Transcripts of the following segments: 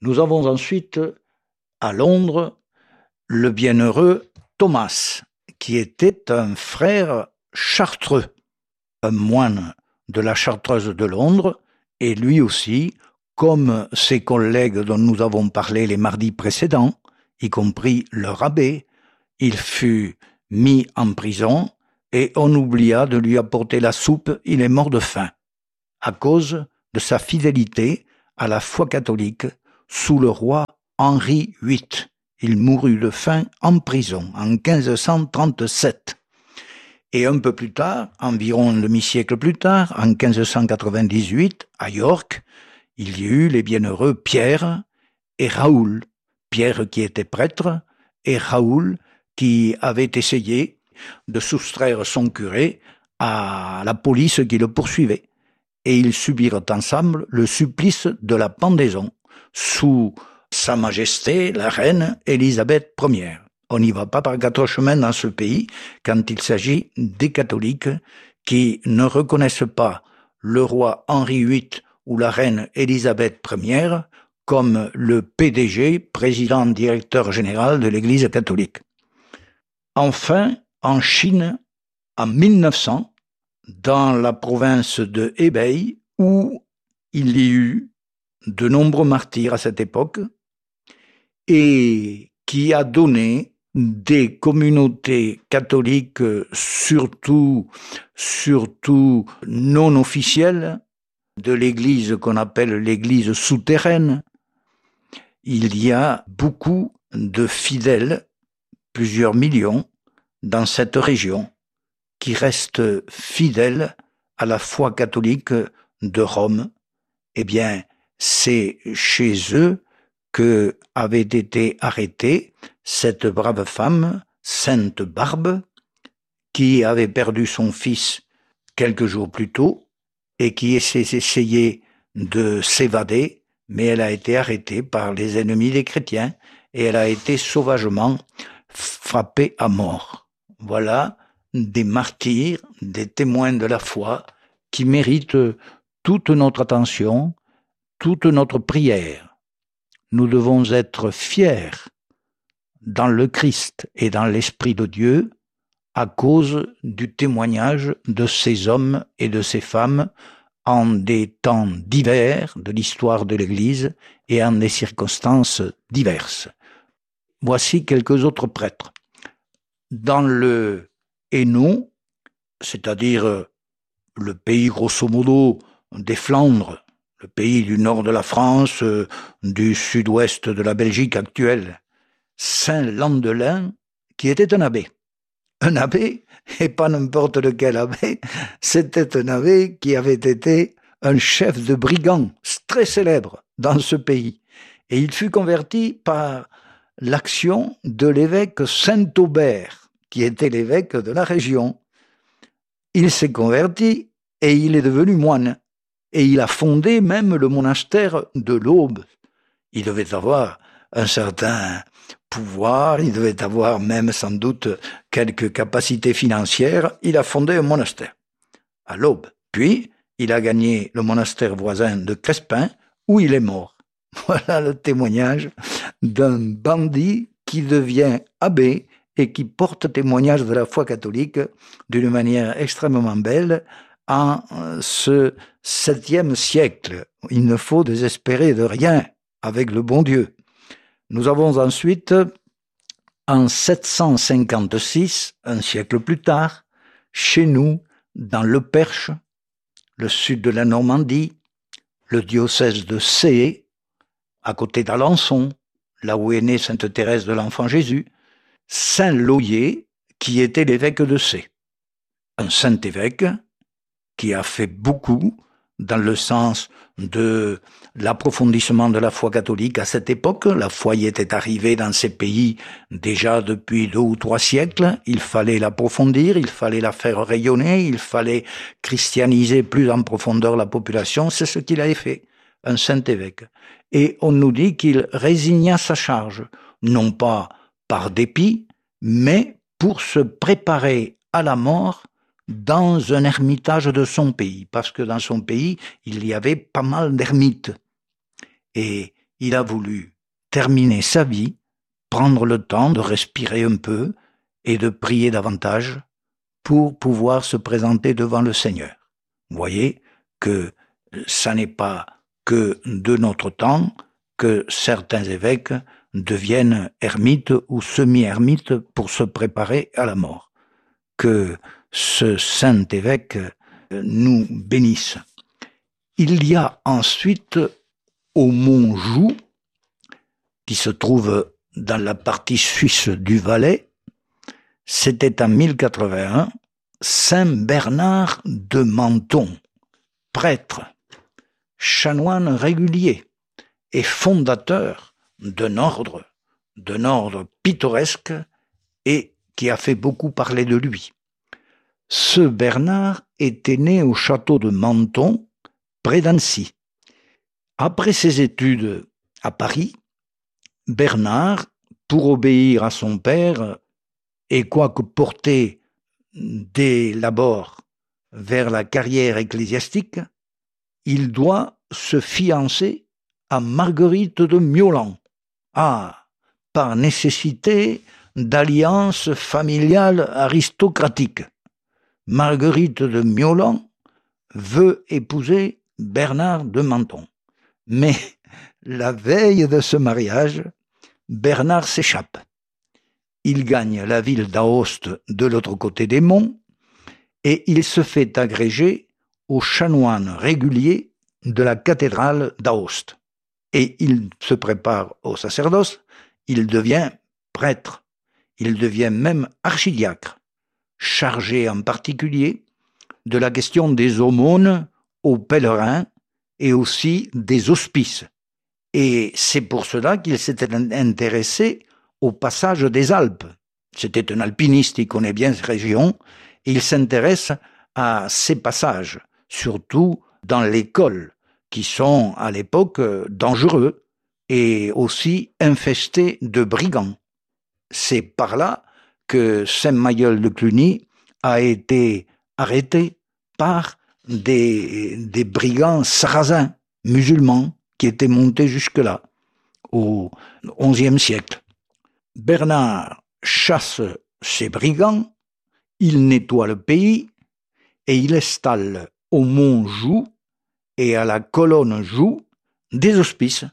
Nous avons ensuite, à Londres, le bienheureux Thomas, qui était un frère chartreux, un moine de la Chartreuse de Londres, et lui aussi, comme ses collègues dont nous avons parlé les mardis précédents, y compris leur abbé, il fut mis en prison et on oublia de lui apporter la soupe, il est mort de faim, à cause de sa fidélité à la foi catholique sous le roi Henri VIII. Il mourut de faim en prison en 1537. Et un peu plus tard, environ un demi-siècle plus tard, en 1598, à York, il y eut les bienheureux Pierre et Raoul. Pierre qui était prêtre et Raoul qui avait essayé de soustraire son curé à la police qui le poursuivait. Et ils subirent ensemble le supplice de la pendaison sous Sa Majesté la Reine Élisabeth Ier. On n'y va pas par quatre chemins dans ce pays quand il s'agit des catholiques qui ne reconnaissent pas le roi Henri VIII ou la reine Élisabeth Ier comme le PDG, président directeur général de l'Église catholique. Enfin, en Chine, en 1900, dans la province de Hebei, où il y eut de nombreux martyrs à cette époque, et qui a donné des communautés catholiques surtout non officielles, de l'église qu'on appelle l'église souterraine. Il y a beaucoup de fidèles, plusieurs millions, dans cette région, qui restent fidèles à la foi catholique de Rome. Eh bien, c'est chez eux que avait été arrêtée cette brave femme, Sainte Barbe, qui avait perdu son fils quelques jours plus tôt et qui essayait de s'évader, mais elle a été arrêtée par les ennemis des chrétiens et elle a été sauvagement frappée à mort. Voilà des martyrs, des témoins de la foi qui méritent toute notre attention, toute notre prière. Nous devons être fiers dans le Christ et dans l'Esprit de Dieu à cause du témoignage de ces hommes et de ces femmes en des temps divers de l'histoire de l'Église et en des circonstances diverses. Voici quelques autres prêtres. Dans le Hainaut, c'est-à-dire le pays grosso modo des Flandres, le pays du nord de la France, du sud-ouest de la Belgique actuelle, Saint Landelin, qui était un abbé. Un abbé, et pas n'importe lequel abbé, c'était un abbé qui avait été un chef de brigands très célèbre dans ce pays. Et il fut converti par l'action de l'évêque Saint-Aubert, qui était l'évêque de la région. Il s'est converti et il est devenu moine. Et il a fondé même le monastère de l'Aube. Il devait avoir un certain pouvoir, il devait avoir même sans doute quelques capacités financières. Il a fondé un monastère à l'Aube. Puis, il a gagné le monastère voisin de Crespin, où il est mort. Voilà le témoignage d'un bandit qui devient abbé et qui porte témoignage de la foi catholique d'une manière extrêmement belle en ce 7e siècle. Il ne faut désespérer de rien avec le bon Dieu. Nous avons ensuite, en 756, un siècle plus tard, chez nous, dans le Perche, le sud de la Normandie, le diocèse de Sées, à côté d'Alençon, là où est née Sainte Thérèse de l'Enfant Jésus, Saint Loyer, qui était l'évêque de Sées. Un saint évêque qui a fait beaucoup dans le sens de l'approfondissement de la foi catholique à cette époque. La foi y était arrivée dans ces pays déjà depuis 2 ou 3 siècles. Il fallait l'approfondir, il fallait la faire rayonner, il fallait christianiser plus en profondeur la population. C'est ce qu'il avait fait, un saint évêque. Et on nous dit qu'il résigna sa charge, non pas par dépit, mais pour se préparer à la mort dans un ermitage de son pays, parce que dans son pays, il y avait pas mal d'ermites. Et il a voulu terminer sa vie, prendre le temps de respirer un peu et de prier davantage pour pouvoir se présenter devant le Seigneur. Vous voyez que ça n'est pas que de notre temps que certains évêques deviennent ermites ou semi-ermites pour se préparer à la mort. Que ce saint évêque nous bénisse. Il y a ensuite au mont Joux, qui se trouve dans la partie suisse du Valais, c'était en 1081, Saint Bernard de Menton, prêtre, chanoine régulier et fondateur d'un ordre pittoresque et qui a fait beaucoup parler de lui. Ce Bernard était né au château de Menton, près d'Annecy. Après ses études à Paris, Bernard, pour obéir à son père, et quoique porté dès l'abord vers la carrière ecclésiastique, il doit se fiancer à Marguerite de Miolan. Par nécessité d'alliance familiale aristocratique. Marguerite de Miolan veut épouser Bernard de Menton. Mais la veille de ce mariage, Bernard s'échappe. Il gagne la ville d'Aoste de l'autre côté des monts et il se fait agréger aux chanoines réguliers de la cathédrale d'Aoste. Et il se prépare au sacerdoce, il devient prêtre, il devient même archidiacre, chargé en particulier de la question des aumônes aux pèlerins et aussi des hospices. Et c'est pour cela qu'il s'était intéressé au passage des Alpes. C'était un alpiniste, il connaît bien cette région, et il s'intéresse à ces passages, surtout dans les cols, qui sont à l'époque dangereux et aussi infestés de brigands. C'est par là que Saint-Mayol de Cluny a été arrêté par des brigands sarrasins, musulmans, qui étaient montés jusque-là, au XIe siècle. Bernard chasse ces brigands, il nettoie le pays et il installe au mont Joux et à la colonne Joux des hospices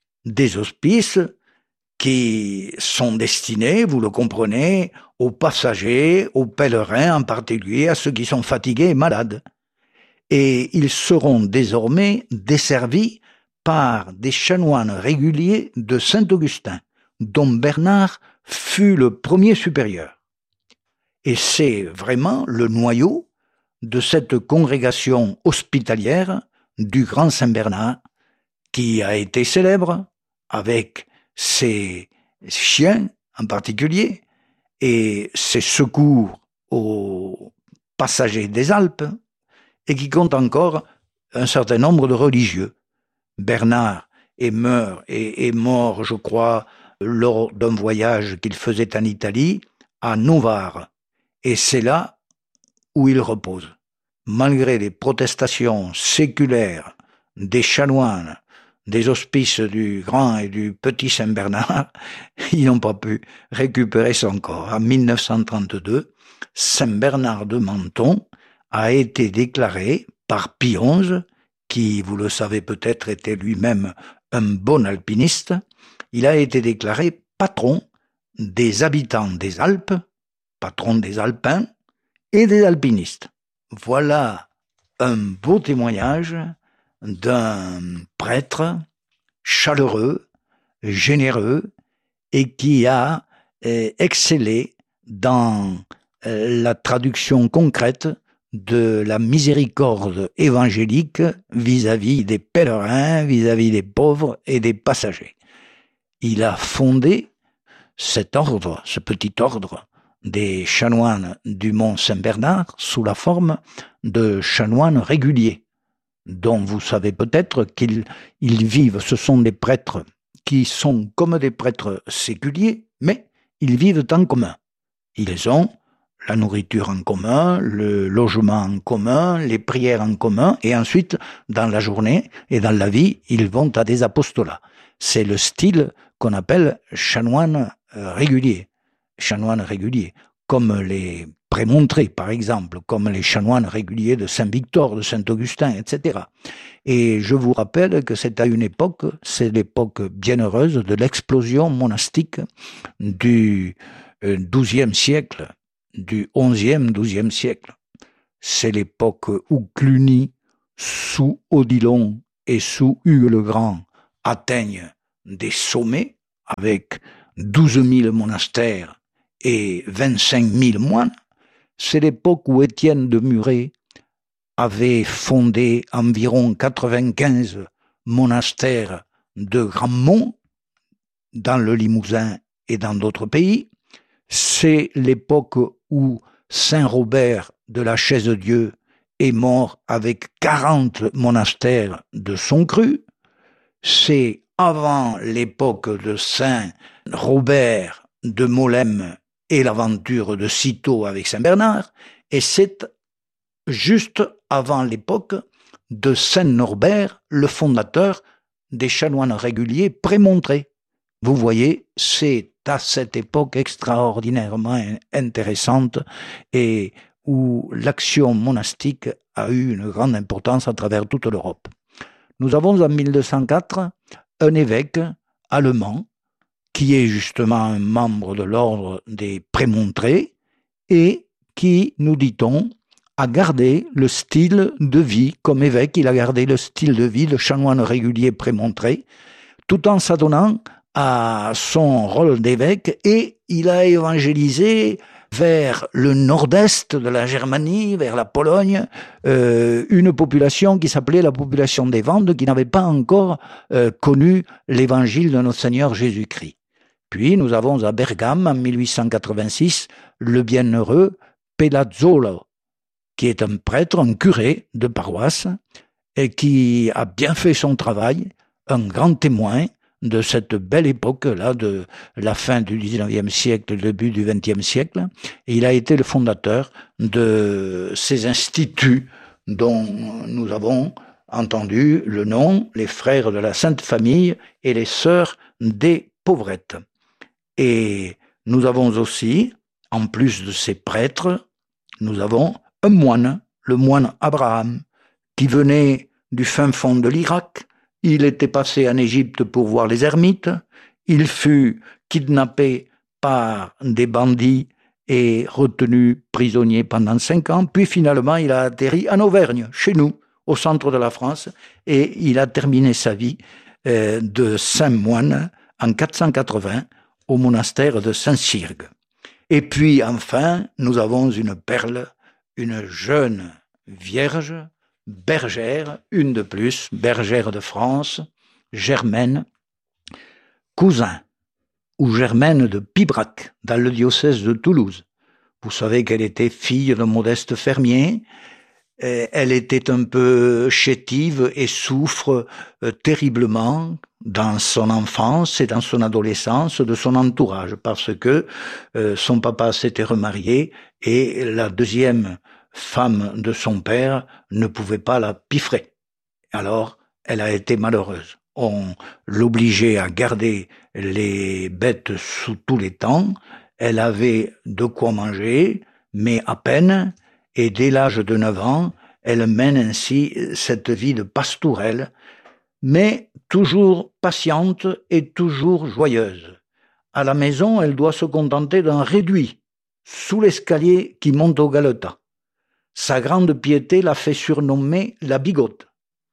qui sont destinés, vous le comprenez, aux passagers, aux pèlerins en particulier, à ceux qui sont fatigués et malades. Et ils seront désormais desservis par des chanoines réguliers de Saint-Augustin, dont Bernard fut le premier supérieur. Et c'est vraiment le noyau de cette congrégation hospitalière du grand Saint-Bernard, qui a été célèbre avec ses chiens en particulier, et ses secours aux passagers des Alpes, et qui compte encore un certain nombre de religieux. Bernard est mort, je crois, lors d'un voyage qu'il faisait en Italie, à Novare. Et c'est là où il repose. Malgré les protestations séculaires des chanoines, des hospices du Grand et du Petit Saint-Bernard, ils n'ont pas pu récupérer son corps. En 1932, Saint-Bernard de Menton a été déclaré par Pie XI, qui, vous le savez peut-être, était lui-même un bon alpiniste. Il a été déclaré patron des habitants des Alpes, patron des alpins et des alpinistes. Voilà un beau témoignage d'un prêtre chaleureux, généreux et qui a excellé dans la traduction concrète de la miséricorde évangélique vis-à-vis des pèlerins, vis-à-vis des pauvres et des passagers. Il a fondé cet ordre, ce petit ordre des chanoines du Mont Saint-Bernard sous la forme de chanoines réguliers, dont vous savez peut-être qu'ils vivent, ce sont des prêtres qui sont comme des prêtres séculiers, mais ils vivent en commun. Ils ont la nourriture en commun, le logement en commun, les prières en commun, et ensuite, dans la journée et dans la vie, ils vont à des apostolats. C'est le style qu'on appelle chanoine régulier. Chanoine régulier, comme les prémontrés, par exemple, comme les chanoines réguliers de Saint-Victor, de Saint-Augustin, etc. Et je vous rappelle que c'est à une époque, c'est l'époque bienheureuse de l'explosion monastique du XIIe siècle, du XIe, XIIe siècle. C'est l'époque où Cluny, sous Odilon et sous Hugues le Grand atteignent des sommets avec 12 000 monastères et 25 000 moines. C'est l'époque où Étienne de Muret avait fondé environ 95 monastères de grands monts dans le Limousin et dans d'autres pays. C'est l'époque où Saint Robert de la Chaise-Dieu est mort avec 40 monastères de son cru. C'est avant l'époque de Saint Robert de Molème et l'aventure de Cîteaux avec Saint Bernard, et c'est juste avant l'époque de Saint Norbert, le fondateur des chanoines réguliers prémontrés. Vous voyez, c'est à cette époque extraordinairement intéressante et où l'action monastique a eu une grande importance à travers toute l'Europe. Nous avons en 1204 un évêque allemand qui est justement un membre de l'ordre des prémontrés et qui, nous dit-on, a gardé le style de vie, comme évêque, il a gardé le style de vie de chanoine régulier prémontré, tout en s'adonnant à son rôle d'évêque, et il a évangélisé vers le nord-est de la Germanie, vers la Pologne, une population qui s'appelait la population des Vendes, qui n'avait pas encore connu l'évangile de notre Seigneur Jésus-Christ. Puis nous avons à Bergame, en 1886, le bienheureux Pelazzolo, qui est un prêtre, un curé de paroisse, et qui a bien fait son travail, un grand témoin de cette belle époque-là, de la fin du XIXe siècle, le début du XXe siècle. Et il a été le fondateur de ces instituts dont nous avons entendu le nom, les frères de la Sainte Famille et les sœurs des pauvrettes. Et nous avons aussi, en plus de ces prêtres, nous avons un moine, le moine Abraham, qui venait du fin fond de l'Irak. Il était passé en Égypte pour voir les ermites. Il fut kidnappé par des bandits et retenu prisonnier pendant 5 ans. Puis finalement, il a atterri en Auvergne, chez nous, au centre de la France, et il a terminé sa vie de saint moine en 480 au monastère de Saint-Cyrgue. Et puis enfin, nous avons une perle, une jeune vierge, bergère, une de plus, bergère de France, Germaine, cousin ou Germaine de Pibrac, dans le diocèse de Toulouse. Vous savez qu'elle était fille d'un modeste fermier. Elle était un peu chétive et souffre terriblement dans son enfance et dans son adolescence de son entourage, parce que son papa s'était remarié et la deuxième femme de son père ne pouvait pas la piffrer. Alors, elle a été malheureuse. On l'obligeait à garder les bêtes sous tous les temps. Elle avait de quoi manger, mais à peine. Et dès l'âge de 9 ans, elle mène ainsi cette vie de pastourelle, mais toujours patiente et toujours joyeuse. À la maison, elle doit se contenter d'un réduit, sous l'escalier qui monte au galetas. Sa grande piété l'a fait surnommer la bigote.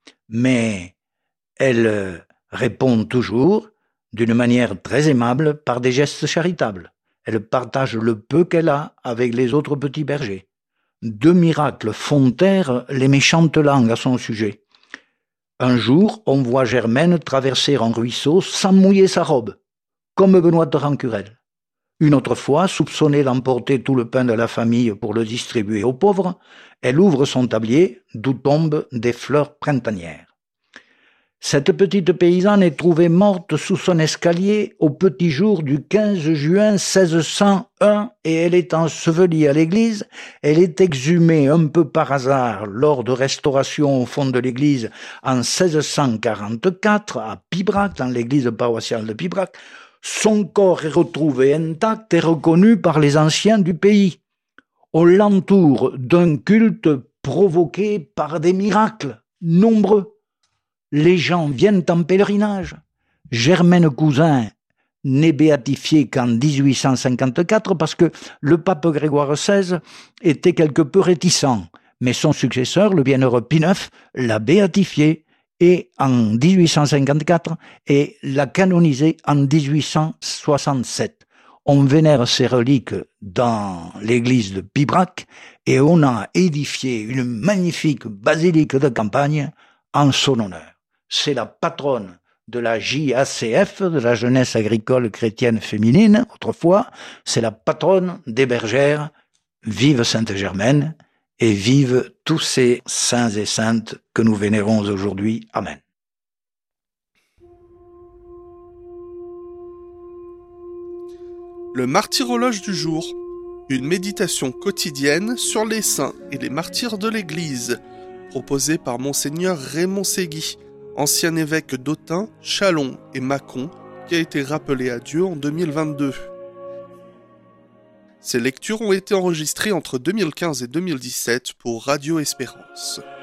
Mais elle répond toujours, d'une manière très aimable, par des gestes charitables. Elle partage le peu qu'elle a avec les autres petits bergers. 2 miracles font taire les méchantes langues à son sujet. Un jour, on voit Germaine traverser un ruisseau sans mouiller sa robe, comme Benoît de Rancurel. Une autre fois, soupçonnée d'emporter tout le pain de la famille pour le distribuer aux pauvres, elle ouvre son tablier, d'où tombent des fleurs printanières. Cette petite paysanne est trouvée morte sous son escalier au petit jour du 15 juin 1601 et elle est ensevelie à l'église. Elle est exhumée un peu par hasard lors de restauration au fond de l'église en 1644 à Pibrac, dans l'église paroissiale de Pibrac. Son corps est retrouvé intact et reconnu par les anciens du pays. On l'entoure d'un culte provoqué par des miracles nombreux. Les gens viennent en pèlerinage. Germaine Cousin n'est béatifiée qu'en 1854 parce que le pape Grégoire XVI était quelque peu réticent. Mais son successeur, le bienheureux Pie IX, l'a béatifiée et en 1854 et l'a canonisée en 1867. On vénère ses reliques dans l'église de Pibrac et on a édifié une magnifique basilique de campagne en son honneur. C'est la patronne de la JACF, de la Jeunesse agricole chrétienne féminine, autrefois. C'est la patronne des bergères. Vive Sainte-Germaine et vive tous ces saints et saintes que nous vénérons aujourd'hui. Amen. Le martyrologe du jour, une méditation quotidienne sur les saints et les martyrs de l'Église, proposée par Monseigneur Raymond Ségui, ancien évêque d'Autun, Châlons et Mâcon, qui a été rappelé à Dieu en 2022. Ces lectures ont été enregistrées entre 2015 et 2017 pour Radio Espérance.